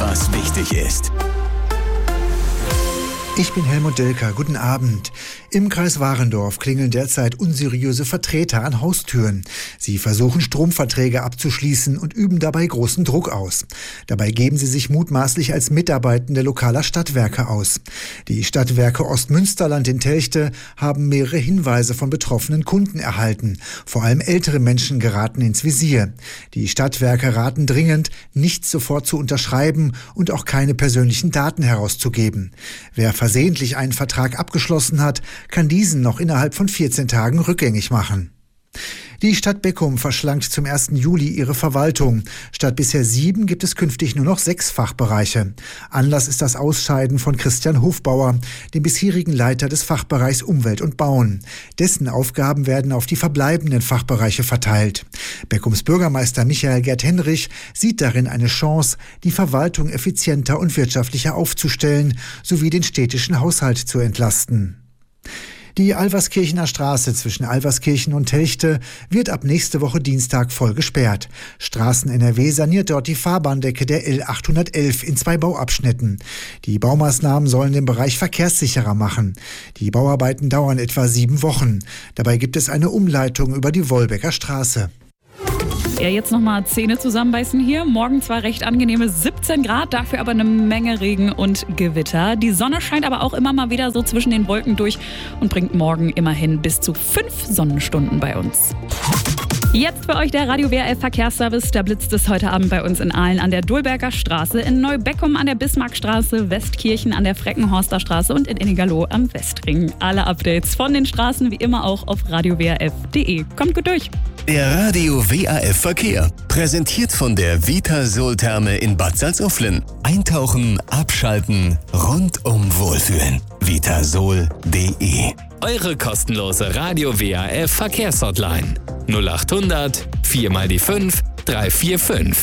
was wichtig ist. Ich bin Helmut Delker, guten Abend. Im Kreis Warendorf klingeln derzeit unseriöse Vertreter an Haustüren. Sie versuchen Stromverträge abzuschließen und üben dabei großen Druck aus. Dabei geben sie sich mutmaßlich als Mitarbeitende lokaler Stadtwerke aus. Die Stadtwerke Ostmünsterland in Telchte haben mehrere Hinweise von betroffenen Kunden erhalten. Vor allem ältere Menschen geraten ins Visier. Die Stadtwerke raten dringend, nichts sofort zu unterschreiben und auch keine persönlichen Daten herauszugeben. Wer versehentlich einen Vertrag abgeschlossen hat, kann diesen noch innerhalb von 14 Tagen rückgängig machen. Die Stadt Beckum verschlankt zum 1. Juli ihre Verwaltung. Statt bisher 7 gibt es künftig nur noch 6 Fachbereiche. Anlass ist das Ausscheiden von Christian Hofbauer, dem bisherigen Leiter des Fachbereichs Umwelt und Bauen. Dessen Aufgaben werden auf die verbleibenden Fachbereiche verteilt. Beckums Bürgermeister Michael Gerd-Henrich sieht darin eine Chance, die Verwaltung effizienter und wirtschaftlicher aufzustellen, sowie den städtischen Haushalt zu entlasten. Die Alverskirchener Straße zwischen Alverskirchen und Telchte wird ab nächste Woche Dienstag voll gesperrt. Straßen NRW saniert dort die Fahrbahndecke der L811 in 2 Bauabschnitten. Die Baumaßnahmen sollen den Bereich verkehrssicherer machen. Die Bauarbeiten dauern etwa 7 Wochen. Dabei gibt es eine Umleitung über die Wolbecker Straße. Ja, jetzt nochmal Zähne zusammenbeißen hier. Morgen zwar recht angenehme 17 Grad, dafür aber eine Menge Regen und Gewitter. Die Sonne scheint aber auch immer mal wieder so zwischen den Wolken durch und bringt morgen immerhin bis zu 5 Sonnenstunden bei uns. Jetzt für euch der Radio WRF Verkehrsservice. Da blitzt es heute Abend bei uns in Aalen an der Dulberger Straße, in Neubeckum an der Bismarckstraße, Westkirchen an der Freckenhorster Straße und in Ennigerloh am Westring. Alle Updates von den Straßen wie immer auch auf radiowrf.de. Kommt gut durch. Der Radio WRF Verkehr. Präsentiert von der Vitasol-Therme in Bad Salzuflen. Eintauchen, abschalten, rundum wohlfühlen. Vitasol.de. Eure kostenlose Radio WRF Verkehrshotline. 0800 4 mal die 5 345.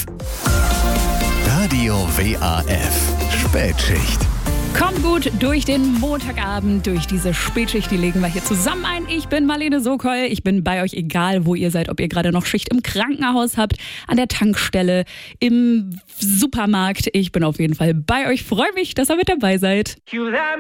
Radio WRF Spätschicht. Kommt gut durch den Montagabend, durch diese Spätschicht, die legen wir hier zusammen ein. Ich bin Marlene Sokol, ich bin bei euch, egal wo ihr seid, ob ihr gerade noch Schicht im Krankenhaus habt, an der Tankstelle, im Supermarkt. Ich bin auf jeden Fall bei euch, freue mich, dass ihr mit dabei seid.